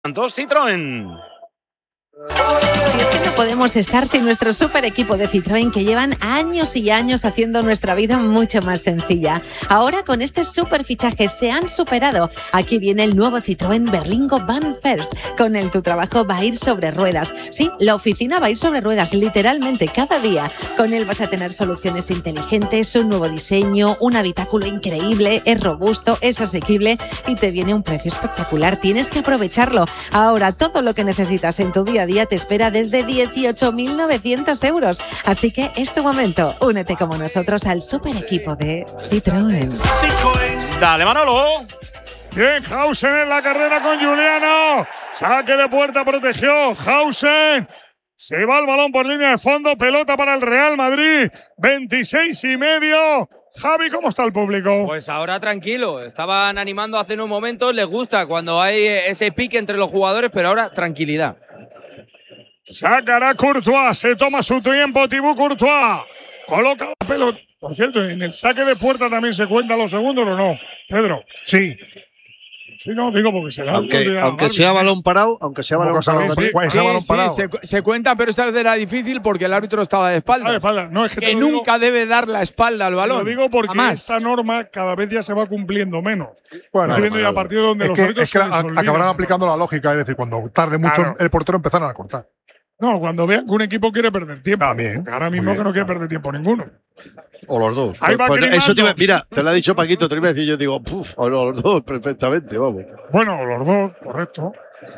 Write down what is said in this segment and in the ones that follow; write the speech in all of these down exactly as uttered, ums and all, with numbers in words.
Dos Citroën. Si es que no podemos estar sin nuestro super equipo de Citroën que llevan años y años haciendo nuestra vida mucho más sencilla. Ahora con este super fichaje se han superado. Aquí viene el nuevo Citroën Berlingo Van First. Con él tu trabajo va a ir sobre ruedas. Sí, la oficina va a ir sobre ruedas, literalmente cada día. Con él vas a tener soluciones inteligentes, un nuevo diseño, un habitáculo increíble, es robusto, es asequible y te viene un precio espectacular. Tienes que aprovecharlo. Ahora todo lo que necesitas en tu día a día te espera desde dieciocho mil novecientos euros. Así que es tu momento. Únete como nosotros al super equipo de Citroën. Dale, Manolo. Bien, Hausen en la carrera con Juliano. Saque de puerta, protegió Hausen. Se va el balón por línea de fondo. Pelota para el Real Madrid. veintiséis y medio. Javi, ¿cómo está el público? Pues ahora tranquilo. Estaban animando hace unos momentos. Les gusta cuando hay ese pique entre los jugadores, pero ahora tranquilidad. Sacará Courtois, se toma su tiempo Thibaut Courtois. Coloca la pelota. Por cierto, en el saque de puerta también se cuentan los segundos, ¿o no? Pedro. Sí. Sí, no, digo porque se la Aunque, aunque sea balón parado, aunque sea balón parado. Sí, sí, sí, balón sí, parado. se, se cuentan, pero esta vez era difícil porque el árbitro estaba de espaldas. Ah, de espalda. No, es que, que te lo nunca digo, debe dar la espalda al balón. Lo digo porque Jamás. esta norma cada vez ya se va cumpliendo menos. Bueno, Estoy viendo ya a partir de donde es los que, árbitros es que se les a- olvida acabarán esa aplicando la lógica, es decir, cuando tarde mucho Claro. el portero empezarán a cortar. No, cuando vean que un equipo quiere perder tiempo. También. Porque ahora Muy mismo bien, que no quiere claro. perder tiempo ninguno. O los dos. Ahí va Pues Grimaldo. eso te iba- mira, te lo ha dicho Paquito, te lo iba a decir, yo digo, puf, o los dos perfectamente, vamos. Bueno, los dos, correcto.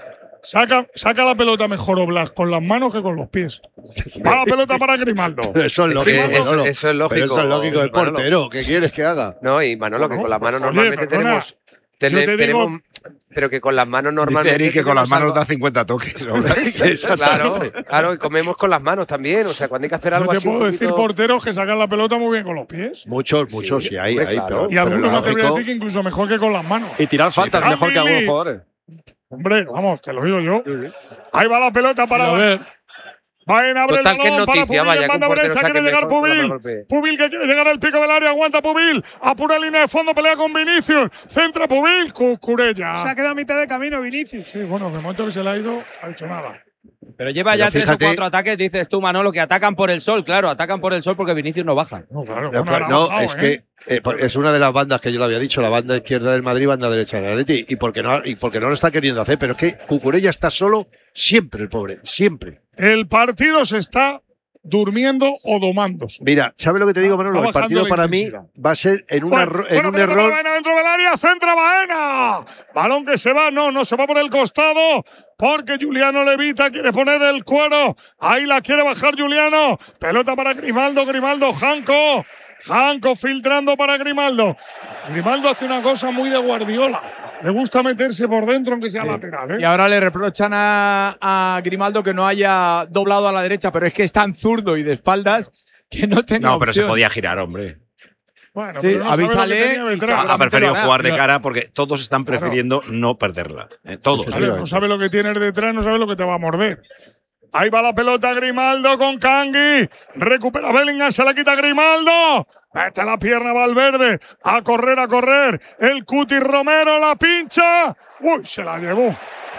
Saca, saca la pelota mejor Oblak con las manos que con los pies. Va la pelota para Grimaldo. Pero eso es lógico. Grimaldo- Manolo. eso es lógico, Pero eso es lógico del Manolo. portero. ¿Qué quieres que haga? No, y Manolo, que Bueno, con las manos oye, normalmente perdona, tenemos. yo tene- te digo- tenemos pero que con las manos Dice normalmente. Eric que con las tenemos manos algo- da cincuenta toques. ¿no? Claro, claro, y comemos con las manos también. O sea, cuando hay que hacer Yo algo te así. un puedo decir poquito- porteros que sacan la pelota muy bien con los pies. Muchos, muchos, sí, hay, hombre, hay. claro. Pero, Y algunos pero me atrevería a lógico- decir que incluso mejor que con las manos. Y tirar faltas pero- mejor que algunos Andy Lee. jugadores. Hombre, vamos, te lo digo yo. Ahí va la pelota para. A ver. Baena abre el Total, que es balón para noticia, Pubil vaya, en que un banda portero derecha, saque quiere llegar mejor con la Pubil. mano golpe. Pubil que quiere llegar al pico del área, aguanta Pubil, apura línea de fondo, pelea con Vinicius, centra Pubil, Cucurella. Se ha quedado a mitad de camino Vinicius. Sí, bueno, de momento que se le ha ido, ha dicho nada. Pero lleva Pero ya tres o fíjate- cuatro ataques, dices tú, Manolo, que atacan por el sol. Claro, atacan por el sol porque Vinicius no baja. No, claro, No, bueno, pero ahora ha no, bajado, es ¿eh? que eh, es una de las bandas que yo lo había dicho, la banda izquierda del Madrid, banda derecha del Atleti, y porque no, y porque no lo está queriendo hacer, pero es que Cucurella está solo siempre, el pobre, siempre. El partido se está durmiendo o domándose. Mira, ¿sabes lo que te digo, Manolo? Está El partido bajando la para mí intensidad. va a ser en un, Bueno, erro- en bueno, un pelota para error. Baena dentro del área, centra Baena. Balón que se va, no, no se va por el costado. Porque Juliano Levita quiere poner el cuero. Ahí la quiere bajar Juliano. Pelota para Grimaldo, Grimaldo, Janco. Janco filtrando para Grimaldo. Grimaldo hace una cosa muy de Guardiola. Le gusta meterse por dentro aunque sea lateral, ¿eh? Y ahora le reprochan a, a Grimaldo que no haya doblado a la derecha, pero es que es tan zurdo y de espaldas que no tenía No, pero se opción. podía girar, hombre. Bueno, Sí, pero no sabe lo que avísale tenía y detrás. saca. Ha Seguramente preferido lo hará. jugar de cara porque todos están Claro. prefiriendo no perderla. eh, todos. Vale, no sabe lo que tienes detrás, no sabe lo que te va a morder. Ahí va la pelota Grimaldo con Kangui. Recupera Bellingham, se la quita Grimaldo. Mete la pierna Valverde. A correr, a correr. El Cuti Romero la pincha. Uy, se la llevó.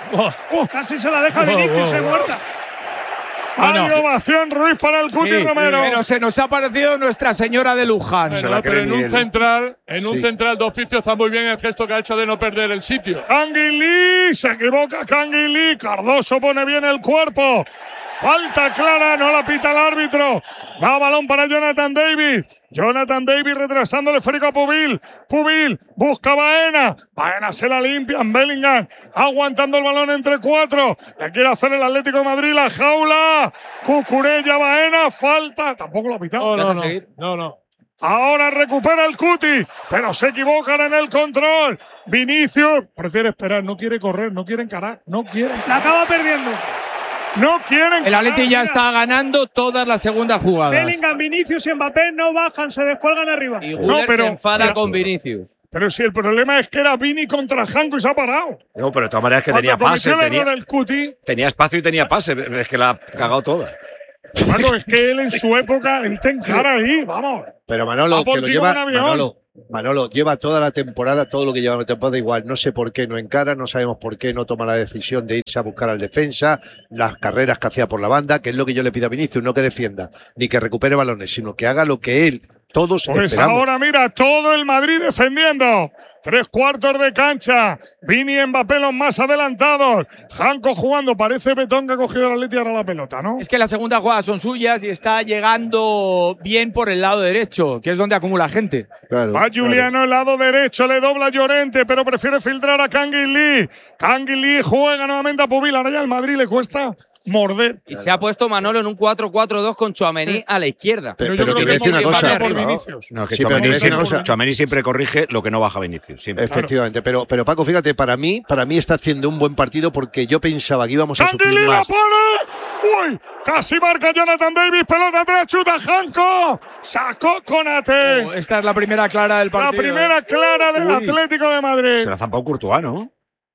Oh, Casi se la deja Vinicius, se muerta. hay ovación Ruiz para el Cuti Sí, Romero. pero se nos ha parecido Nuestra Señora de Luján. Se la pero cree en ni un él. central, en un Sí. central de oficio está muy bien el gesto que ha hecho de no perder el sitio. Canguilí, se equivoca Canguilí. Cardoso pone bien el cuerpo. Falta clara, no la pita el árbitro. Da balón para Jonathan David. Jonathan David retrasando el esférico a Pubil. Pubil busca a Baena. Baena se la limpian. Bellingham aguantando el balón entre cuatro. Le quiere hacer el Atlético de Madrid la jaula. Cucurella, Baena. Falta. Tampoco lo ha pitado. No, no, Deja no. seguir. no, no. Ahora recupera el Cuti, pero se equivocan en el control. Vinicius prefiere esperar, no quiere correr, no quiere encarar, no quiere La encarar. acaba perdiendo. No quieren. El Atleti ya está ganando todas las segundas jugadas. Bellingham, Vinicius y Mbappé no bajan, se descuelgan arriba. Y No, Guller pero- se enfada sí. con Vinicius. Pero si el problema es que era Vini contra Janko y se ha parado. No, pero de todas maneras que Cuando tenía pase, cometió el error tenía, el Cuti, tenía espacio y tenía pase. Es que la ha cagado toda. bueno, es que él en su época, él te encara ahí, vamos. Pero Manolo, Va por que lo ti lleva. como un avión. Manolo, Manolo lleva toda la temporada, todo lo que lleva la temporada igual. No sé por qué no encara, no sabemos por qué no toma la decisión de irse a buscar al defensa, las carreras que hacía por la banda, que es lo que yo le pido a Vinicius, no que defienda, ni que recupere balones, sino que haga lo que él, todos Pues esperamos. ahora mira, todo el Madrid defendiendo. Tres cuartos de cancha. Vini y Mbappé los más adelantados. Janko jugando. Parece Betón que ha cogido el Atleti ahora la pelota, ¿no? Es que las segundas jugadas son suyas y está llegando bien por el lado derecho, que es donde acumula gente. Claro, Va Juliano claro. el lado derecho, le dobla Llorente, pero prefiere filtrar a Canguilí. Canguilí juega nuevamente a Pubil. Ahora ya el Madrid le cuesta morder. Y se ha puesto Manolo en un cuatro cuatro dos con Tchouaméni a la izquierda. Pero, yo pero creo te voy a que decir una Mbappé cosa. por Arriba, Vinicius. No, que Sí, pero Tchouaméni te voy a decir siempre, una cosa. Tchouaméni siempre corrige lo que no baja Vinicius. Siempre. Efectivamente, pero, pero Paco, fíjate, para mí, para mí está haciendo un buen partido porque yo pensaba que íbamos a sufrir Canguilí la más. pone. ¡Uy! Casi marca Jonathan Davis. Pelota atrás, chuta Janko. Sacó Konate. Oh, esta es la primera clara del La partido. primera clara del Uy. Atlético de Madrid. Se la ha zampado Courtois, ¿no?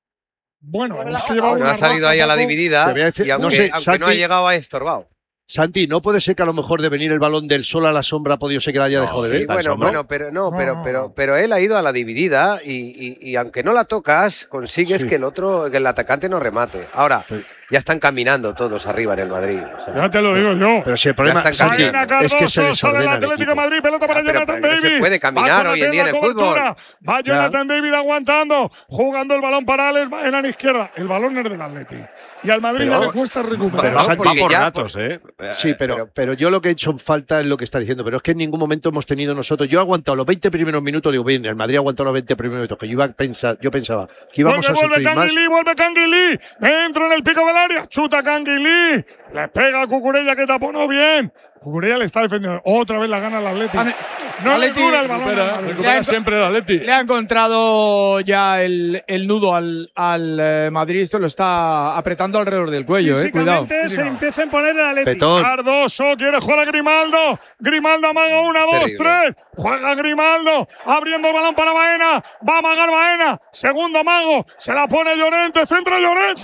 Bueno, es que llevaba Bueno, una ha salido racha ahí a la poco- dividida Te voy a decir- y aunque, no sé, aunque Santi- no ha llegado, ha estorbado. Santi, ¿no puede ser que a lo mejor de venir el balón del sol a la sombra ha podido ser que la haya dejado de Sí, ver? está en bueno, sombra. bueno, pero no, No, pero, no, pero, no. pero él ha ido a la dividida y, y- y aunque no la tocas, consigues Sí. que el otro, que el atacante no remate. Ahora, Pero- ya están caminando todos arriba en el Madrid. o sea, Ya te lo digo yo. Pero si el problema, Ya están Santi, caminando. Vaina es que se Cardoso, sale el desordena el Atlético de equipo. Madrid, pelota para Ah, pero- Jonathan pero no se David. puede caminar Va Konate hoy en día la en el cobertura. fútbol. Va Jonathan David aguantando, jugando el balón para Alex en la izquierda. El balón es del Atleti. Y al Madrid Pero- ya le cuesta recuperar. pero va, Santi, va por ya- ratos, ¿eh? Sí, pero, pero yo lo que he hecho en falta es lo que está diciendo, pero es que en ningún momento hemos tenido nosotros. Yo he aguantado los veinte primeros minutos, digo, bien, el Madrid ha aguantado los veinte primeros minutos, que yo iba a pensar, yo pensaba que íbamos Vuelve, a vuelve sufrir más. Canguilí, vuelve Canguilí. Dentro en el pico del área. Chuta Canguilí. Le pega a Cucurella que taponó bien. Cucurella le está defendiendo. Otra vez la gana el Atlético. No le Atleti dura el balón. al Recupera, Madrid. recupera Le ha- siempre el Atleti. Le ha encontrado ya el, el nudo al, al eh, Madrid. Esto lo está apretando alrededor del cuello, eh. Cuidado. Físicamente se empieza a imponer el Atleti. Petón. Cardoso quiere jugar a Grimaldo. Grimaldo amaga una, dos, Terrible. tres. Juega Grimaldo. Abriendo el balón para Baena. Va a amagar Baena. Segundo amago. Se la pone Llorente. Centro Llorente.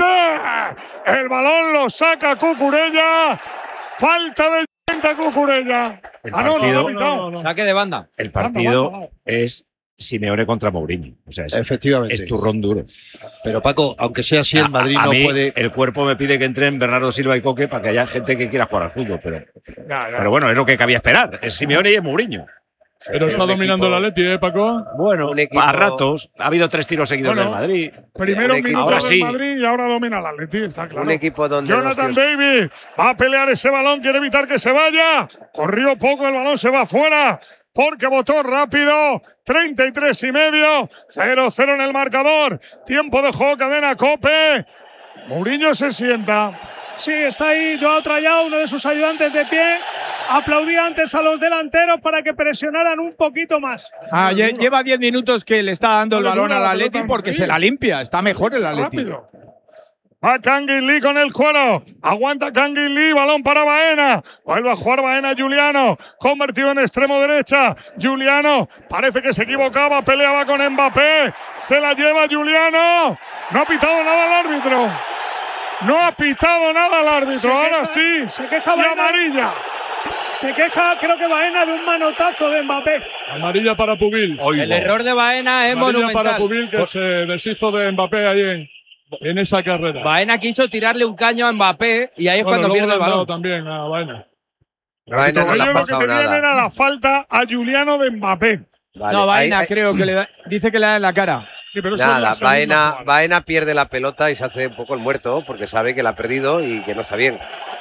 El balón lo saca Cucurella. Falta de Llorente a Cucurella. El Ah, no, no, partido- lo ha pitado. Saque de banda. El Banda, partido banda. es Simeone contra Mourinho. O sea, es, Efectivamente. es turrón duro. Pero Paco, aunque sea así, el Madrid a, a no mí, puede. el cuerpo me pide que entren Bernardo Silva y Coque para que haya gente que quiera jugar al fútbol. Pero, Ya, ya. pero bueno, es lo que cabía esperar. Es Simeone y es Mourinho. Pero está Un dominando equipo- el Atleti, ¿eh, Paco? Bueno, Un equipo- a ratos. Ha habido tres tiros seguidos Bueno, del Madrid. Primero Un equipo- minutos ahora del sí. Madrid y ahora domina el Atleti, está claro. Un equipo donde Jonathan los- Davis va a pelear ese balón, quiere evitar que se vaya. Corrió poco, el balón se va afuera porque votó rápido. treinta y tres y medio, cero cero en el marcador. Tiempo de juego, cadena Cope. Mourinho se sienta. Sí, está ahí Joao Trayao, uno de sus ayudantes de pie. Aplaudía antes a los delanteros para que presionaran un poquito más. Ah, lle- lleva diez minutos que le está dando el Dale balón dura al la Atleti pelota al porque Madrid. se la limpia. Está mejor el Atleti. Rápido. Va Canguilí con el cuero. Aguanta Canguilí. Balón para Baena. Vuelve a jugar Baena Juliano. Convertido en extremo derecha. Juliano. Parece que se equivocaba. Peleaba con Mbappé. Se la lleva Juliano. No ha pitado nada el árbitro. No ha pitado nada el árbitro. Se Ahora queja- sí. se queja Y Baena. amarilla. Se queja, creo que Baena, de un manotazo de Mbappé. Amarilla para Pubil. El error de Baena es Amarilla para monumental. Pubil que se deshizo de Mbappé ahí en, en esa carrera. Baena quiso tirarle un caño a Mbappé y ahí es Bueno, cuando luego pierde le el han dado balón. también a Baena. Baena no le Ellos ha lo que pasado pedían nada. era la falta a Juliano de Mbappé. Vale, No, ahí- Baena ahí- creo que le da, dice que le da en la cara. Sí, pero eso es la Nada, segunda Baena, jugada. Baena pierde la pelota y se hace un poco el muerto porque sabe que la ha perdido y que no está bien.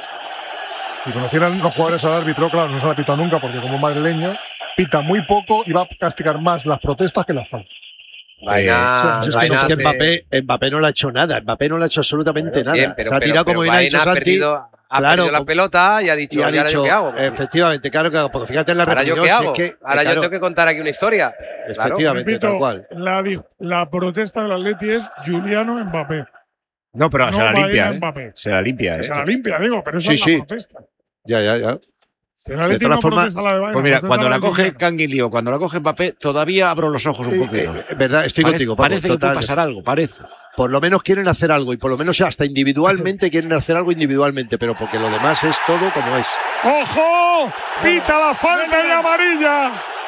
Si conocieran los jugadores al árbitro, claro, no se la pita nunca porque como madrileño pita muy poco y va a castigar más las protestas que las faltas. Baena, sí, sí, Es que, Baena es que hace- Mbappé, Mbappé no le ha hecho nada. Mbappé no le ha hecho absolutamente Bien, nada. pero- se ha pero- tirado pero como bien ha Baena dicho ha Santi. perdido, ha claro, perdido la como- pelota y ha dicho, y ha ¿y ahora dicho, yo qué hago? efectivamente, claro que porque fíjate en la ¿Ahora yo reunión, qué si hago? es que, Ahora yo claro, tengo que contar aquí una historia. Claro. efectivamente, Repito, tal cual. La, di- la protesta del Atleti es Juliano Mbappé. No, pero No se la Baena limpia. ¿eh? Mbappé. Se la limpia. Que ¿eh? se la limpia, digo, pero esa Sí, es sí. la protesta. Ya, ya, ya. El Atleti todas no formas, protesta la de Baena, Pues mira, protesta cuando la de coge Juliano. Canguilí o cuando la coge Mbappé, todavía abro los ojos un poquito. Eh, eh, verdad, estoy Parece, contigo, Paco, parece que puede total. pasar algo, parece. Por lo menos quieren hacer algo y por lo menos hasta individualmente quieren hacer algo individualmente, pero porque lo demás es todo como es. ¡Ojo! Pita la falta y amarilla.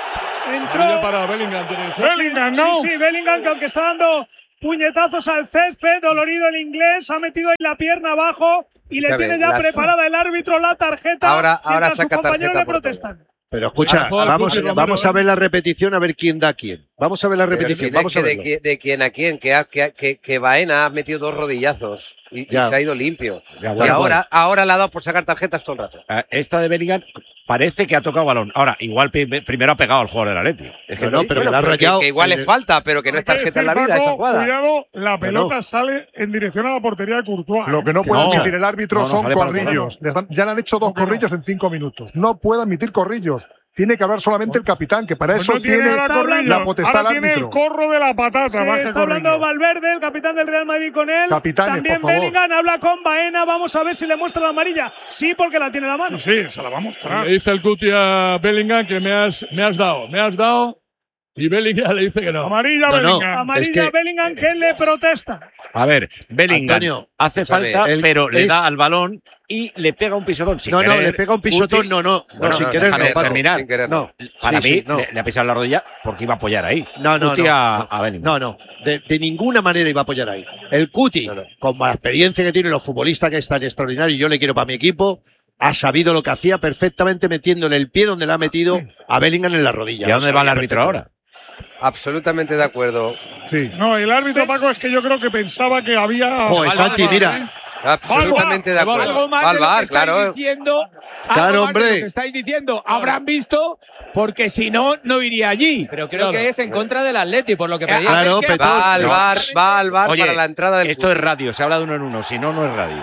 Entró. Para Bellingham, tiene que ser. Bellingham, ¿no? Sí, sí, Bellingham, que aunque está dando puñetazos al césped, dolorido el inglés, ha metido ahí la pierna abajo y le Escúchame, tiene ya las- preparada el árbitro la tarjeta. Ahora- ahora mientras sus saca compañeros tarjeta le por protestan. Pero escucha, Ahora juega vamos, Cuti Romero, vamos a ¿eh? ver la repetición a ver quién da quién. Vamos a ver la Pero repetición. si Vamos es a que verlo. de, qui- de quién a quién, que, ha- que, ha- que, que Baena ha metido dos rodillazos y, y Ya. se ha ido limpio. Ya, y bueno, ahora, ahora le ha dado por sacar tarjetas todo el rato. Eh, Esta de Bellingham parece que ha tocado balón. Ahora, igual pi- primero ha pegado al jugador del Atleti. Es que No, no, pero Bueno, que la ha pero que, rayado. que igual el- le falta, pero que no es Hay que tarjeta en la decir, vida esta Paco, jugada. Cuidado, la pelota no. sale en dirección a la portería de Courtois. Lo que no Que puede no. admitir el árbitro No, no, son sale para otro corrillos. Les dan- ya le han hecho dos ¿Cómo que no? corrillos en cinco minutos. No puede admitir corrillos. Tiene que hablar solamente el capitán, que para Pues eso no tiene tiene ahora corrillo. la potestad Ahora del tiene el árbitro. corro de la patata. Sí, baje está hablando Corrillo. Valverde, el capitán del Real Madrid, con él. Capitanes, También por favor. Bellingham habla con Baena. Vamos a ver si le muestra la amarilla. Sí, porque la tiene en la mano. Sí, sí, se la va a mostrar. Le dice el Cuti a Bellingham que me has, me has dado, me has dado. Y Bellingham le dice que no. Amarilla, No, no. Bellingham. Amarilla Es que- Bellingham, que le protesta. A ver, Bellingham Antonio, hace escúchame, falta, el- pero le es- da al balón y le pega un pisotón. Sin No, no, querer. le pega un pisotón. Cuti- No, no. Bueno, no, sin no, querer, déjame no, Paco. terminar. Sin querer, No. Para Sí, mí, sí, no. le, le ha pisado la rodilla porque iba a apoyar ahí. No, no, Cuti no, a, no. a Bellingham. No, no, de, de ninguna manera iba a apoyar ahí. El Cuti, No, no. con la experiencia que tiene, los futbolistas que es tan extraordinario, y yo le quiero para mi equipo, ha sabido lo que hacía perfectamente metiéndole el pie donde le ha metido a Bellingham en la rodilla. ¿Y a dónde Lo va el sabía árbitro ahora? Absolutamente de acuerdo. Sí. No, el árbitro, Paco, es que yo creo que pensaba que había. Joder, Santi, mira. Absolutamente de acuerdo. Algo más Va de al lo que bar, estáis claro. diciendo. Algo Claro, más de hombre. lo que estáis diciendo. Habrán visto, porque si no, no iría allí. Pero creo Claro. que es en contra del Atleti, por lo que Eh, pedía. a ver, Claro, ¿qué- Petón. Va al No. bar, va al bar Oye, para la entrada del Esto es radio, se habla de uno en uno, si no, no es radio.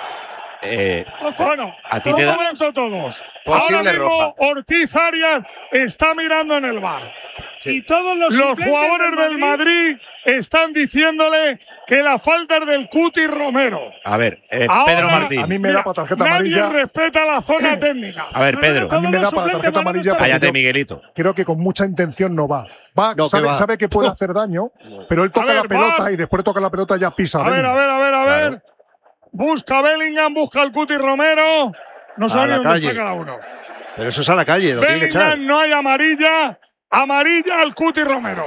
Eh, Bueno, a ti un te da- momento todos. Posible Ahora mismo roja. Ortiz Arias está mirando en el bar. Y todos los, Los suplentes jugadores del Madrid están diciéndole que la falta es del Cuti Romero. a ver, eh, Ahora, Pedro Martín. A mí me da para tarjeta nadie amarilla. respeta la zona técnica. A ver, No, no, Pedro. no, A mí todos me los da para suplentes tarjeta van a amarilla. estar- porque Cállate, yo Miguelito. Creo que con mucha intención no va. Va, No, que sabe, va. sabe que puede hacer daño, pero él toca ver, la pelota va. y después de tocar la pelota ya pisa. A ver, a ver, a ver, a ver. Busca Bellingham, busca al Cuti Romero. No A sabe la ni dónde calle. está cada uno. Pero eso es a la calle, lo tiene que echar. Bellingham, no hay amarilla. Amarilla al Cuti Romero.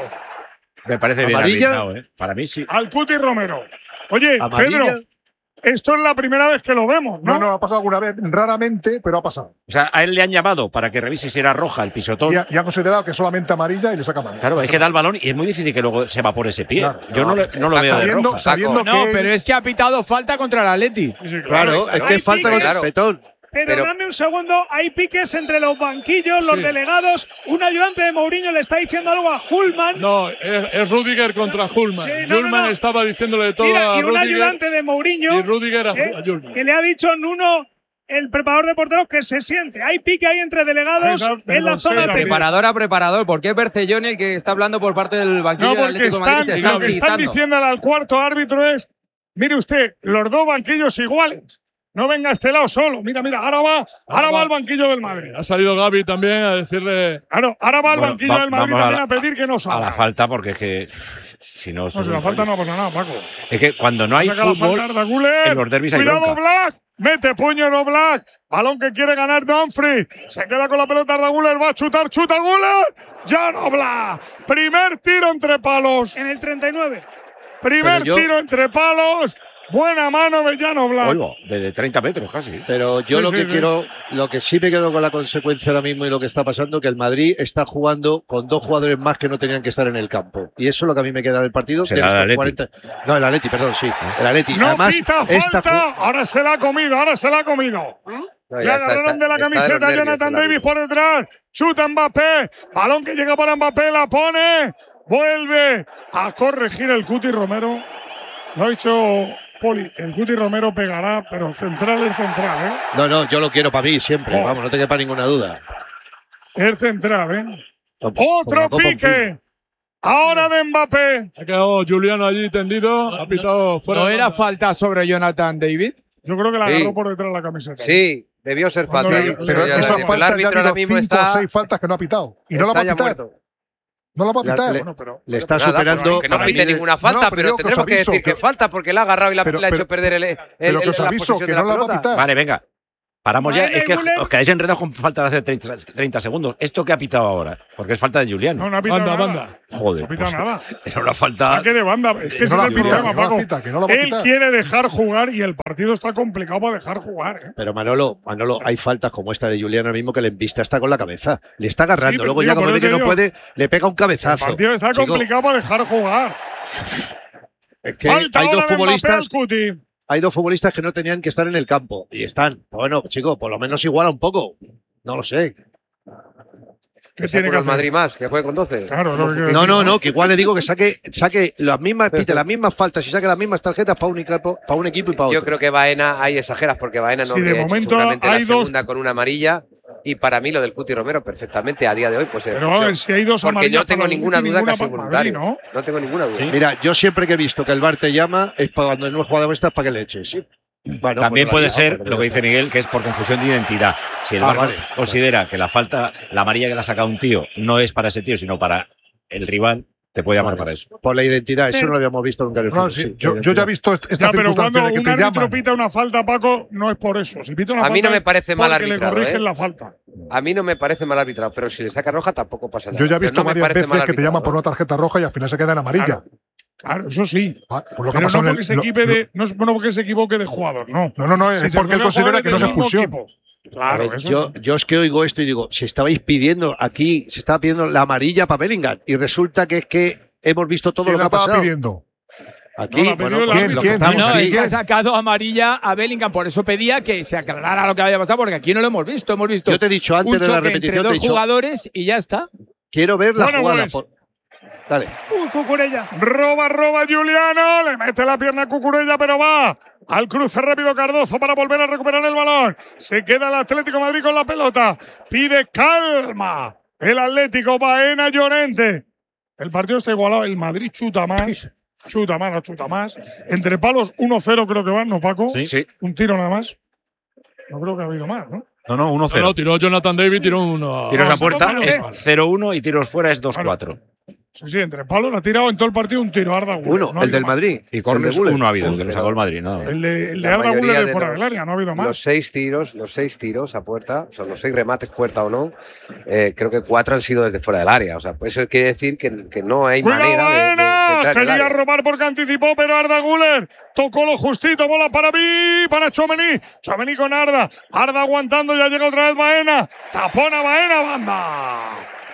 Me parece bien ¿Amarilla? arbitrado, ¿eh? Para mí sí. Al Cuti Romero. Oye, ¿Amarilla? Pedro, esto es la primera vez que lo vemos, ¿no? No, no, ha pasado alguna vez, raramente, pero ha pasado. O sea, a él le han llamado para que revise si era roja el pisotón. Y, ha- y han considerado que es solamente amarilla y le saca amarilla. Claro, es que da el balón y es muy difícil que luego se evapore ese pie. Claro. Yo no, le- no lo veo de sabiendo roja. sabiendo No, que pero es que ha pitado falta contra el Atleti. Sí, sí, Claro, es que Hay falta con piques. el petón. Pero, Pero- dame un segundo, hay piques entre los banquillos, los Sí. delegados. Un ayudante de Mourinho le está diciendo algo a Hullman. No, es, es Rudiger contra Hulman. Sí, no, Hulman no, no. estaba diciéndole todo Mira, a y un Rudiger. ayudante de Mourinho y Rudiger a, eh, a Hulman. que le ha dicho Nuno, el preparador de porteros, que se siente. Hay pique ahí entre delegados Ahí está, en la lo sé zona también. técnica. Preparador a preparador, porque es Bercelloni el que está hablando por parte del banquillo No, del porque Atlético de Madrid. están, Se lo están que están gritando. diciéndole al cuarto árbitro es, mire usted, los dos banquillos iguales. No venga a este lado solo. Mira, mira, ahora va, ahora va al banquillo del Madrid. Ha salido Gaby también a decirle. Claro, ahora va al Bueno, banquillo va- del Madrid vamos a también la- a pedir que no A salga. la falta, porque es que si no. No, si la falta no pasa nada, Paco. Es que cuando no hay Saca la fútbol, falta Arda Güler. en los derbis hay Cuidado, bronca. Black. Mete puño en Black. Balón que quiere ganar Dumfries. Se queda con la pelota Arda Güler. Va a chutar, chuta Güler. Ya no Black. Primer tiro entre palos. En el treinta y nueve. Primer Pero yo- tiro entre palos. Buena mano de Jan Oblak. Oigo, desde treinta metros casi. Pero yo Sí, lo sí, que sí. quiero, lo que sí me quedo con la consecuencia ahora mismo y lo que está pasando, que el Madrid está jugando con dos jugadores más que no tenían que estar en el campo. Y eso es lo que a mí me queda del partido. Será de estos el Atleti. cuarenta No, el Atleti, perdón, sí. El Atleti. No Además, pita esta falta. ju- Ahora se la ha comido, ahora se la ha comido. No, Le ya está, agarraron está- de la está camiseta los nervios Jonathan el Davis árbitro. por detrás. Chuta Mbappé. Balón que llega para Mbappé, la pone. Vuelve a corregir el Cuti Romero. Lo ha dicho Poli. El Cuti Romero pegará, pero central es central, ¿eh? No, no, yo lo quiero para mí siempre. Oh. Vamos, no te quepa ninguna duda. Es central, ¿eh? Como- como Otro la Copa pique. Ahora de Mbappé. Ha quedado Juliano allí tendido. Ha pitado fuera. ¿No de era banda. falta sobre Jonathan David? Yo creo que la Sí. agarró por detrás de la camiseta. Sí, debió ser Cuando falta. le- Yo- Pero ya- esa el falta ya ha árbitro ahora habido mismo cinco o está, seis faltas que no ha pitado. Y no la va está a ya pitar. muerto. No la va a La- pitar. le- Bueno, pero Le está Nada, superando. pero que no para pite mí- ninguna falta, No, pero pero yo que os tendremos que aviso decir que que- falta porque la ha agarrado y la, Pero- la ha pero- hecho perder el, el, pero que el- os la aviso posesión que de la no la va a pelota. pitar. Vale, venga. Paramos ya, Baena es y que Güler. os quedáis enredados con falta de hace treinta, treinta segundos. ¿Esto qué ha pitado ahora? Porque es falta de Juliano. No, no ha pitado Banda, nada. banda. Joder. No ha pitado pues, nada. era una falta. Saque de banda. Es que Que ese no es la el pita, problema, que no la Paco. pita, que no la va a Él pitar. quiere dejar jugar y el partido está complicado para dejar jugar. ¿eh? Pero Manolo, Manolo, hay faltas como esta de Julián ahora mismo que le embista está con la cabeza. Le está agarrando. Sí, pero Luego tío, ya por cuando ve eso que te no digo, puede, le pega un El cabezazo. partido está Chico, complicado para dejar jugar. es que Falta hay ahora dos de Mbappé futbolistas. al Cuti. Hay dos futbolistas que no tenían que estar en el campo y están. Bueno, chicos, por lo menos iguala un poco. No lo sé. ¿Qué Que tiene que los hacer? Madrid más, que juegue con doce. Claro, lo que quiero No, decir, no, no, que igual le digo que saque, saque las mismas, pite las mismas faltas y saque las mismas tarjetas para un equipo, para un equipo y para otro. Yo creo que Baena, ahí exageras, porque Baena no Sí, de habría hecho momento seguramente hay la dos- segunda con una amarilla. Y para mí lo del Cuti Romero perfectamente a día de hoy pues Pero vamos a ver, si hay dos porque amarillas no tengo para el ninguna Guti, duda que ninguna ha sido para voluntario. Madrid, ¿no? No tengo ninguna duda. Mira, yo siempre que he visto que el V A R te llama es para cuando no he jugado estas para que le eches. Bueno, También pues puede la ser liamos, lo que dice Miguel, que es por confusión de identidad. Si el Ah, V A R vale. considera que la falta, la amarilla que le ha sacado un tío, no es para ese tío, sino para el rival, te puede llamar Vale. para eso. Por la identidad, eso no lo habíamos visto nunca en el No, fútbol. sí, sí, yo, la yo ya he identidad. visto est- esta Ya, pero circunstancia cuando de que un te árbitro llaman. pita una falta, Paco, no es por eso. Si pita una A falta mí no me parece mal porque le arbitrado, corrigen ¿eh? la falta. A mí no me parece mal arbitrado, pero si le saca roja tampoco pasa nada. Yo ya he Pero visto no me varias parece veces mal que te arbitrado, llaman por ¿eh? una tarjeta roja y al final se queda en amarilla. Claro. Claro, eso sí. Ah, por lo que Pero ha pasado no en porque el- se lo- equipe lo- de, no es bueno porque se equivoque de jugador, no. No, no, no, es Si se porque él equivocan considera que no es jugadores del mismo expulsión. equipo. A Claro, ver, eso yo, sí. yo es que oigo esto y digo, si estabais pidiendo aquí, se estaba pidiendo la amarilla para Bellingham y resulta que es que hemos visto todo ¿Quién lo que la ha estaba pasado. pidiendo? Aquí, No, la ha bueno, pedido el pues, árbitro. lo que ¿Quién? estamos No, aquí. es que ha sacado amarilla a Bellingham, por eso pedía que se aclarara lo que había pasado, porque aquí no lo hemos visto. Hemos visto Yo te he dicho antes un de la choque repetición, entre te he dos dicho, jugadores y ya está. quiero ver la Bueno, jugada. pues. por- Dale. Uy, Cucurella. Roba, roba Juliano. Le mete la pierna a Cucurella, pero va al cruce rápido Cardozo para volver a recuperar el balón. Se queda el Atlético de Madrid con la pelota. Pide calma. El Atlético, Baena, Llorente. El partido está igualado. El Madrid chuta más. Chuta más, no chuta más. Entre palos uno cero creo que van, ¿no, Paco? Sí. Sí. Un tiro nada más. No creo que ha habido más, ¿no? No, no, uno No, cero. no, tiró Jonathan David, tiró uno. Tiros Ah, a puerta ¿cómo no? es cero uno y tiros fuera es dos cuatro. Sí, sí, entre palos le ha tirado en todo el partido un tiro. Arda Güler. Uno, No ha el habido del más. Madrid. Y el corners de Güler. uno ha habido, que lo sacó el Madrid, ¿no? El de, el de La Arda mayoría Güler de de fuera los- del área, no ha habido más. Los seis tiros, los seis tiros a puerta, son los seis remates puerta o no, eh, creo que cuatro han sido desde fuera del área. O sea, pues eso quiere decir que, que no hay ¡Cuidado, manera de, de- de Baena! entrar en el Quería área. robar porque anticipó, pero Arda Güler tocó lo justito. Bola para mí, para Tchouaméni. Tchouaméni con Arda. Arda aguantando, ya llega otra vez Baena. Tapona Baena, banda.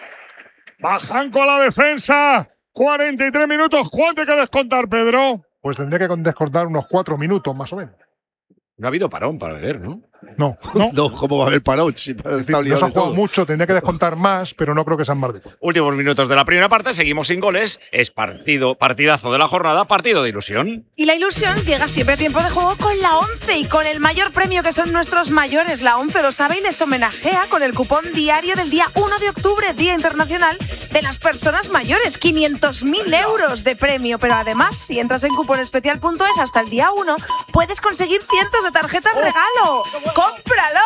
Bajan con la defensa. cuarenta y tres minutos. ¿Cuánto hay que descontar, Pedro? Pues tendría que descontar unos cuatro minutos más o menos. No ha habido parón para beber, ¿no? No, No. No, ¿cómo va a haber parón? Si es está decir, no liado se ha de jugado todo. mucho, tendría que descontar más, pero no creo que sean más de cuatro. Últimos minutos de la primera parte, seguimos sin goles. Es partido, partidazo de la jornada, partido de ilusión. Y la ilusión llega siempre a tiempo de juego con la ONCE y con el mayor premio que son nuestros mayores. La ONCE lo sabe y les homenajea con el cupón diario del día uno de octubre, Día Internacional de las Personas Mayores. quinientos mil euros de premio. Pero además, si entras en cuponespecial punto es hasta el día uno, puedes conseguir cientos de tarjetas regalo. ¡Cómpralo!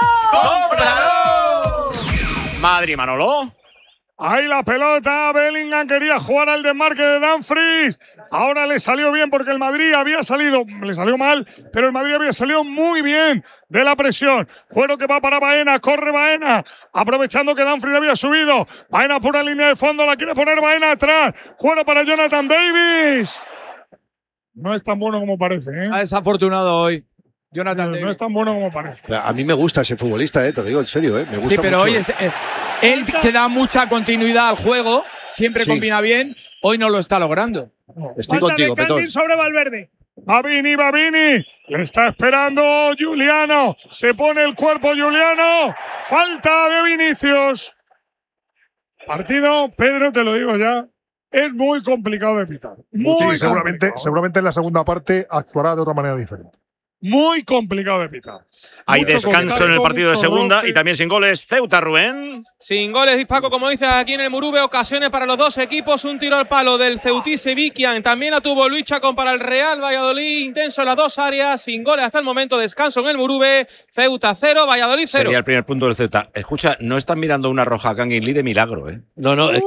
Madrid, Manolo. Ahí la pelota. Bellingham quería jugar al desmarque de Dumfries. Ahora le salió bien porque el Madrid había salido, le salió mal, pero el Madrid había salido muy bien de la presión. Juego que va para Baena, corre Baena, aprovechando que Dumfries había subido. Baena pura línea de fondo, la quiere poner Baena atrás. Juego para Jonathan Davis. No es tan bueno como parece, ¿eh? Ha desafortunado hoy. Jonathan No, Davis. no es tan bueno como parece. A mí me gusta ese futbolista, eh, te lo digo en serio. Eh, me gusta Sí, pero mucho. hoy es- eh, él que da mucha continuidad al juego, siempre Sí. combina bien, hoy no lo está logrando. Estoy Falta contigo, de Kangin Petón. sobre Valverde. Babini, Babini. Le está esperando Juliano. Se pone el cuerpo Juliano. Falta de Vinicius. Partido, Pedro, te lo digo ya, es muy complicado de pitar. Muy Sí, seguramente, complicado. seguramente en la segunda parte actuará de otra manera diferente. Muy complicado de pitar. Hay Mucho descanso en el contacto, partido de mucho segunda roce. y también sin goles. Ceuta, Rubén. Sin goles, Paco, como dice aquí en el Murube, ocasiones para los dos equipos, un tiro al palo del Ceutí Seviquian, también la tuvo Luis Chacón para el Real Valladolid, intenso en las dos áreas, sin goles hasta el momento, descanso en el Murube, Ceuta cero, Valladolid cero. Sería el primer punto del Ceuta. Escucha, no están mirando una roja a Kangin Lee de milagro, ¿eh? No, no, es que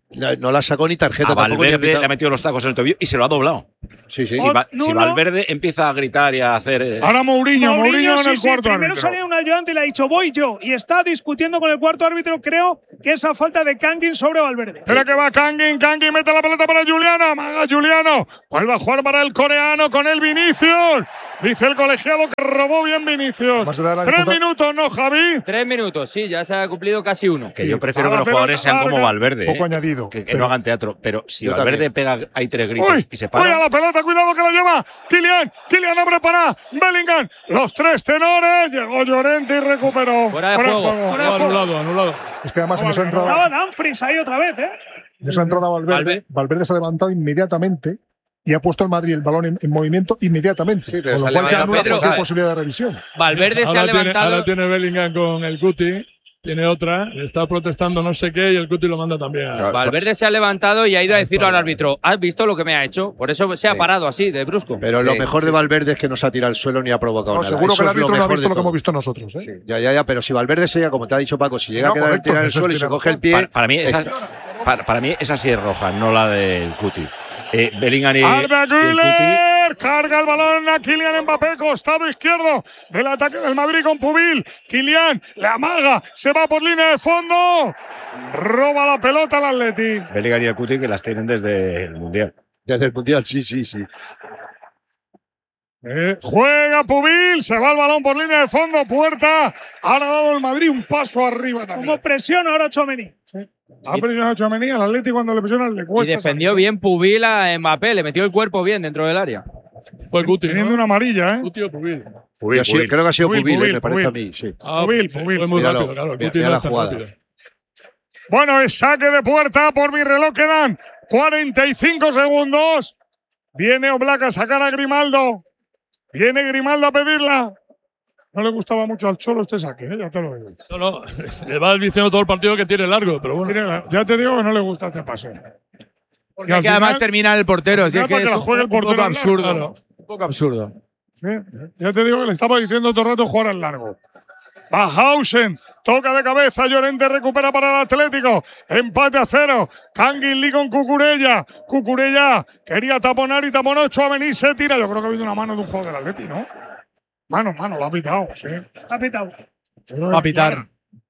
No, no la sacó ni tarjeta. A tampoco ni ha Valverde pitado. le ha metido los tacos en el tobillo y se lo ha doblado. Sí, sí. Si, Va- No, si no. Valverde empieza a gritar y a hacer. eh, Ahora Mourinho, Mourinho, Mourinho, en sí, el sí, cuarto primero árbitro. salía un ayudante y le ha dicho voy yo y está discutiendo con el cuarto árbitro. Creo que esa falta de Kangin sobre Valverde. Espera que va Kangin, Kangin mete la pelota para Juliano, amaga Juliano, vuelve a jugar para el coreano con el Vinicius. Dice el colegiado que robó bien Vinicius. Además, era la Tres disputa- minutos, ¿no, Javi? Tres minutos, sí, ya se ha cumplido casi uno. Que yo prefiero A que la los jugadores pelota sean como larga, Valverde. Poco eh, añadido. Que, que pero- no hagan teatro. Pero si Yo Valverde pega, hay tres gritos Uy, y se uy, a para. la pelota, cuidado que la lleva Kylian, Kylian abre para Bellingham. Los tres tenores, llegó Llorente y recuperó. Fuera de juego. Fuera de No, juego. anulado, anulado. Es que además en esa Estaba entrada, Dumfries ahí otra vez, ¿eh? en esa entrada Valverde, Valverde. Valverde se ha levantado inmediatamente y ha puesto el Madrid el balón en, en movimiento inmediatamente. Sí, pero con se lo ha cual ya levantado anula Pedro. cualquier posibilidad de revisión. Valverde se ha Ahora tiene, levantado. ahora tiene Bellingham con el Cuti. Tiene otra, le está protestando no sé qué y el Cuti lo manda también. a- Valverde se ha levantado y ha ido a decirlo al árbitro. ¿Has visto lo que me ha hecho? Por eso se ha Sí. parado así, de brusco. Pero lo Sí, mejor sí, de sí. Valverde es que no se ha tirado al suelo ni ha provocado No, nada. seguro Eso que el es lo árbitro no ha mejor visto de lo que todo. hemos visto nosotros. ¿eh? Sí, ya, ya, ya, pero si Valverde sería, como te ha dicho Paco, si llega No, a quedar correcto, tirado en el eso suelo y tiene se coge el razón. pie. Para, para mí, esa, está- para, para mí esa sí es roja, no la del Cuti. Eh, Bellingham y, Arda y el Cuti. Güler, carga el balón a Kylian Mbappé, costado izquierdo del ataque del Madrid con Pubil. Kylian le amaga, se va por línea de fondo, roba la pelota al Atleti. Bellingham y el Cuti que las tienen desde el Mundial. Desde el Mundial, sí, sí, sí. Eh, juega Pubil, se va el balón por línea de fondo, puerta. Ahora ha dado el Madrid un paso arriba también. Como presiona ahora Tchouaméni. Ha presionado a Tchouaméni, al Atleti cuando le presiona le Y cuesta. defendió salir. bien Pubil a Mbappé, le metió el cuerpo bien dentro del área. Fue Cuti, Teniendo ¿no? una amarilla, ¿eh? Cuti o Pubil. Pubil, Ha sido- Pubil. creo que ha sido Pubil, Pubil, eh, Pubil, me parece Pubil. a mí, sí. Ah, Pubil, fue- Pubil. Fue muy Míralo, rápido, claro. El mira- Cuti mira no la es tan jugada. rápido. Bueno, es saque de puerta, por mi reloj quedan cuarenta y cinco segundos. Viene Oblak a sacar a Grimaldo. Viene Grimaldo a pedirla. No le gustaba mucho al Cholo este saque, ¿eh? Ya te lo digo. No, no, le va diciendo todo el partido que tiene largo, pero bueno. Tiene la- Ya te digo que no le gusta este paso. Porque que además termina el portero. Si ya es que para que es la juegue el un poco portero al largo, absurdo. claro. Un poco absurdo. Sí, ya te digo que le estaba diciendo todo el rato jugar al largo. Bajhausen, toca de cabeza, Llorente recupera para el Atlético, empate a cero, Kangin Lee con Cucurella, Cucurella quería taponar y taponó, Tchouaméni se tira, yo creo que ha habido una mano de un juego del Atleti, ¿no? Mano, mano, lo ha pitado, sí. Ha pitado. Va a pitar.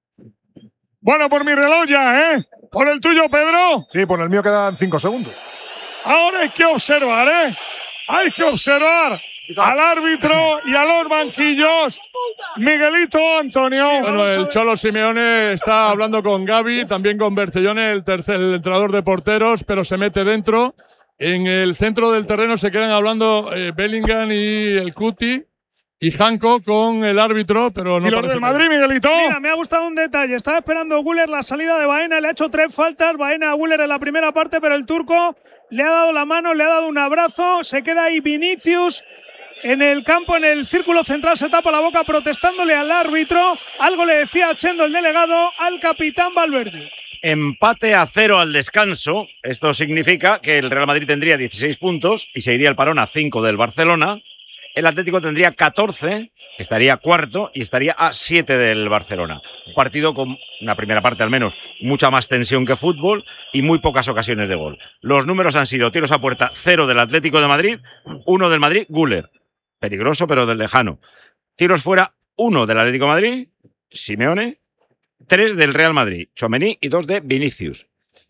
Bueno, por mi reloj ya, ¿eh? Por el tuyo, Pedro. Sí, por el mío quedan cinco segundos. Ahora hay que observar, ¿eh? Hay que observar al árbitro y a los banquillos. Miguelito, Antonio. Bueno, el Cholo Simeone está hablando con Gavi, también con Bercellone, el tercer el entrenador de porteros, pero se mete dentro. En el centro del terreno se quedan hablando eh, Bellingham y el Cuti y Janko con el árbitro, pero no ¿Y los parece del que- Madrid, Miguelito? Mira, me ha gustado un detalle. Estaba esperando Güler la salida de Baena, le ha hecho tres faltas. Baena a Güler en la primera parte, pero el turco le ha dado la mano, le ha dado un abrazo. Se queda ahí Vinicius en el campo, en el círculo central, se tapa la boca protestándole al árbitro. Algo le decía a Chendo, el delegado, al capitán Valverde. Empate a cero al descanso. Esto significa que el Real Madrid tendría dieciséis puntos y se iría el parón a cinco del Barcelona. El Atlético tendría catorce, estaría cuarto y estaría a siete del Barcelona. Un partido con una primera parte al menos, mucha más tensión que fútbol y muy pocas ocasiones de gol. Los números han sido tiros a puerta cero del Atlético de Madrid, uno del Madrid, Güler. Peligroso pero del lejano. Tiros fuera, uno del Atlético de Madrid, Simeone, tres del Real Madrid, Tchouaméni y dos de Vinicius.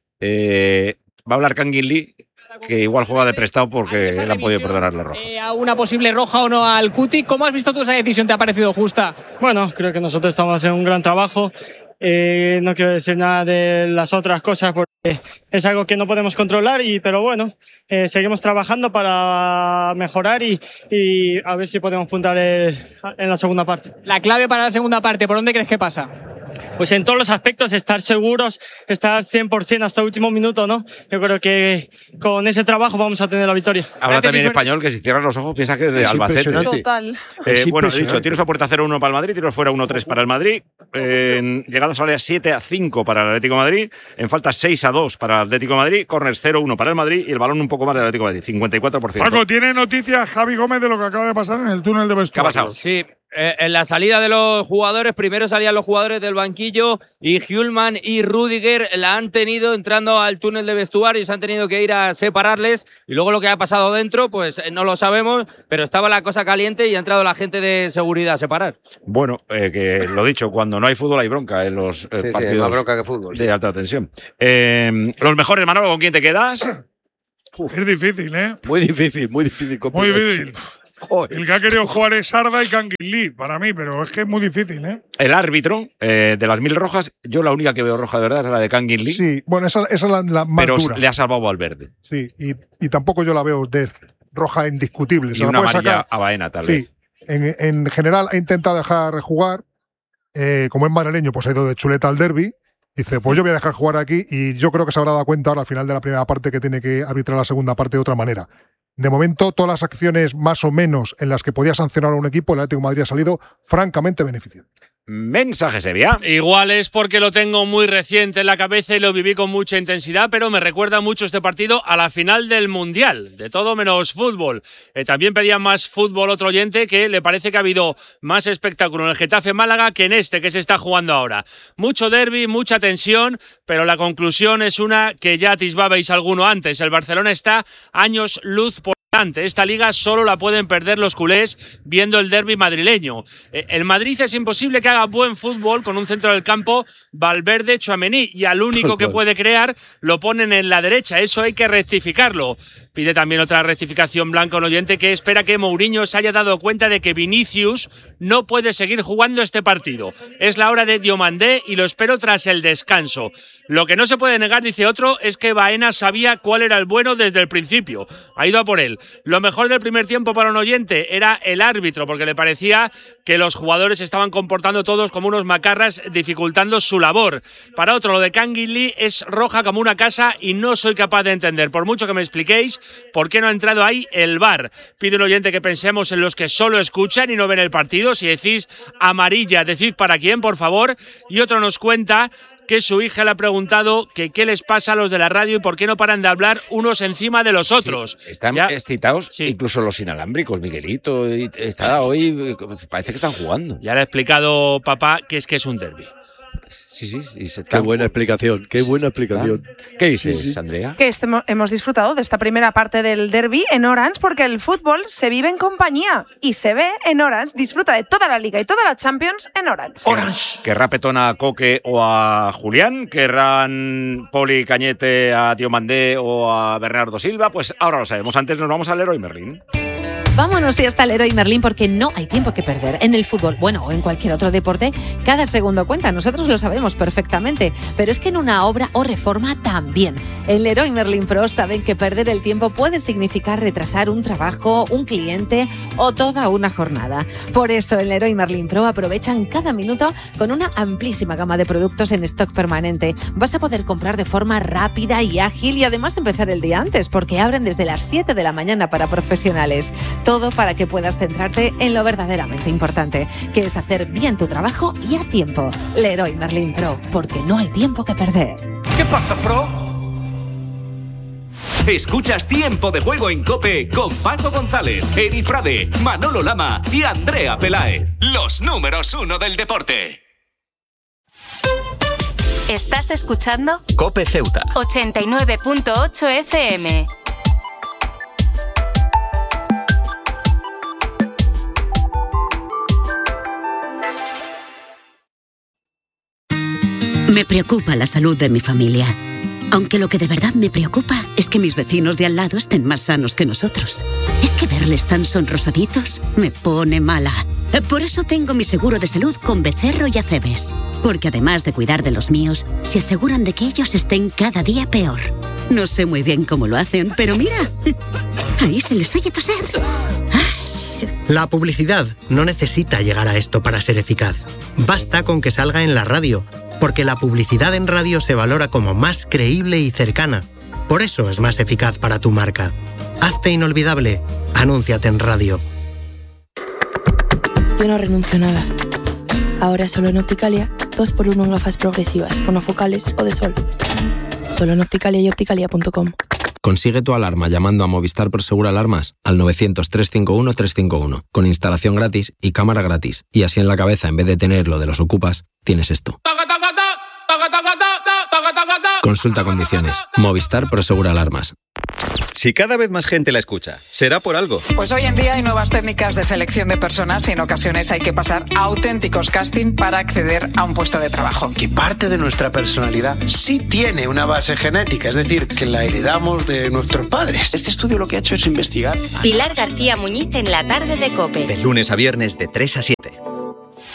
Eh, va a hablar Kangin Lee, que igual juega de prestado porque le han podido perdonar la roja. Eh, a una posible roja o no al Cuti. ¿Cómo has visto tú esa decisión? ¿Te ha parecido justa? Bueno, creo que nosotros estamos haciendo un gran trabajo. Eh, no quiero decir nada de las otras cosas porque es algo que no podemos controlar, y, pero bueno, eh, seguimos trabajando para mejorar y, y a ver si podemos puntar eh, en la segunda parte. La clave para la segunda parte, ¿por dónde crees que pasa? Pues en todos los aspectos, estar seguros, estar cien por ciento hasta el último minuto, ¿no? Yo creo que con ese trabajo vamos a tener la victoria. Habla también español, que si cierras los ojos piensas que es de Es Albacete. impresionante. Total. Eh, Es bueno, he impresionante. dicho, tiros a puerta cero uno para el Madrid, tiros fuera uno tres para el Madrid, eh, en llegadas al área siete a cinco para el Atlético de Madrid, en falta seis a dos para el Atlético de Madrid, corners cero uno para el Madrid y el balón un poco más del Atlético de Madrid, cincuenta y cuatro por ciento. Paco, tiene noticias Javi Gómez de lo que acaba de pasar en el túnel de ¿Qué ha vestuario. pasado? Sí, eh, en la salida de los jugadores, primero salían los jugadores del banquillo y Hjulman y Rudiger la han tenido entrando al túnel de vestuarios, han tenido que ir a separarles y luego lo que ha pasado dentro, pues no lo sabemos, pero estaba la cosa caliente y ha entrado la gente de seguridad a separar. Bueno, eh, que lo dicho, cuando no hay fútbol hay bronca en los eh, Sí, sí, partidos hay más bronca que fútbol, de sí. alta tensión. Eh, los mejores, Manolo, ¿con quién te quedas? Es difícil, ¿eh? Muy difícil, muy difícil. Muy difícil. El que ha querido jugar es Arda y Kangin Lee, para mí, pero es que es muy difícil, ¿eh? El árbitro eh, de las mil rojas, yo la única que veo roja de verdad es la de Kangin Lee. Sí, bueno, esa, esa es la, la más pero dura. le ha salvado al verde. Sí, y, y tampoco yo la veo de roja indiscutible. Y Se la una puede amarilla sacar. a Baena, tal Sí, vez. en, en general ha intentado dejar jugar. Eh, como es madrileño, pues ha ido de chuleta al derbi. Dice, pues yo voy a dejar jugar aquí y yo creo que se habrá dado cuenta ahora al final de la primera parte que tiene que arbitrar la segunda parte de otra manera. De momento, todas las acciones más o menos en las que podía sancionar a un equipo, el Atlético de Madrid ha salido francamente beneficiado. Mensaje, Sevilla. Igual es porque lo tengo muy reciente en la cabeza y lo viví con mucha intensidad, pero me recuerda mucho este partido a la final del Mundial, de todo menos fútbol. Eh, también pedía más fútbol otro oyente, que le parece que ha habido más espectáculo en el Getafe Málaga que en este que se está jugando ahora. Mucho derbi, mucha tensión, pero la conclusión es una que ya atisbabais alguno antes. El Barcelona está años luz por esta liga solo la pueden perder los culés viendo el derbi madrileño. El Madrid es imposible que haga buen fútbol con un centro del campo Valverde, Tchouaméni, y al único que puede crear lo ponen en la derecha. Eso hay que rectificarlo. Pide también otra rectificación Blanca, un oyente que espera que Mourinho se haya dado cuenta de que Vinicius no puede seguir jugando este partido. Es la hora de Diomandé y lo espero tras el descanso. Lo que no se puede negar, dice otro, es que Baena sabía cuál era el bueno desde el principio. Ha ido a por él. Lo mejor del primer tiempo para un oyente era el árbitro, porque le parecía que los jugadores estaban comportando todos como unos macarras, dificultando su labor. Para otro, lo de Kangin Lee es roja como una casa y no soy capaz de entender, por mucho que me expliquéis, por qué no ha entrado ahí el V A R. Pide un oyente que pensemos en los que solo escuchan y no ven el partido. Si decís amarilla, decid para quién, por favor. Y otro nos cuenta que su hija le ha preguntado que qué les pasa a los de la radio y por qué no paran de hablar unos encima de los otros. Sí, están ya excitados, sí. Incluso los inalámbricos, Miguelito, y está hoy, parece que están jugando. Ya le ha explicado papá que es que es un derbi. Sí, sí, y se Qué buena explicación, qué buena explicación. ¿Qué dices, Sí, sí. Andrea? Que este- hemos disfrutado de esta primera parte del derbi en Orange porque el fútbol se vive en compañía y se ve en Orange. Disfruta de toda la Liga y toda la Champions en Orange. ¿Querrá Petón a Coque o a Julián? ¿Querrán Poli Cañete a Diomandé o a Bernardo Silva? Pues ahora lo sabemos. Antes nos vamos al Leroy Merlin. Vámonos y hasta el Leroy Merlin porque no hay tiempo que perder. En el fútbol, bueno, o en cualquier otro deporte, cada segundo cuenta. Nosotros lo sabemos perfectamente, pero es que en una obra o reforma también. En Leroy Merlin Pro saben que perder el tiempo puede significar retrasar un trabajo, un cliente o toda una jornada. Por eso en Leroy Merlin Pro aprovechan cada minuto con una amplísima gama de productos en stock permanente. Vas a poder comprar de forma rápida y ágil y además empezar el día antes porque abren desde las siete de la mañana para profesionales. Todo para que puedas centrarte en lo verdaderamente importante, que es hacer bien tu trabajo y a tiempo. Leroy Merlin Pro, porque no hay tiempo que perder. ¿Qué pasa, Pro? Escuchas Tiempo de Juego en COPE con Paco González, Eri Frade, Manolo Lama y Andrea Peláez. Los números uno del deporte. Estás escuchando COPE Ceuta. ochenta y nueve punto ocho F M. Me preocupa la salud de mi familia. Aunque lo que de verdad me preocupa es que mis vecinos de al lado estén más sanos que nosotros. Es que verles tan sonrosaditos me pone mala. Por eso tengo mi seguro de salud con Becerro y Acebes. Porque además de cuidar de los míos, se aseguran de que ellos estén cada día peor. No sé muy bien cómo lo hacen, pero mira, ahí se les oye toser. La publicidad no necesita llegar a esto para ser eficaz. Basta con que salga en la radio, porque la publicidad en radio se valora como más creíble y cercana. Por eso es más eficaz para tu marca. Hazte inolvidable. Anúnciate en radio. Yo no renuncio a nada. Ahora solo en Opticalia, dos por uno en gafas progresivas, monofocales o de sol. Solo en Opticalia y opticalia punto com. Consigue tu alarma llamando a Movistar Prosegur Alarmas al novecientos, trescientos cincuenta y uno, trescientos cincuenta y uno, con instalación gratis y cámara gratis. Y así en la cabeza, en vez de tener lo de los ocupas, tienes esto. Consulta condiciones. Movistar Prosegur Alarmas. Si cada vez más gente la escucha, será por algo. Pues hoy en día hay nuevas técnicas de selección de personas y en ocasiones hay que pasar a auténticos casting para acceder a un puesto de trabajo. Que parte de nuestra personalidad sí tiene una base genética, es decir, que la heredamos de nuestros padres. Este estudio lo que ha hecho es investigar. Pilar García Muñiz en la tarde de COPE. De lunes a viernes de tres a siete.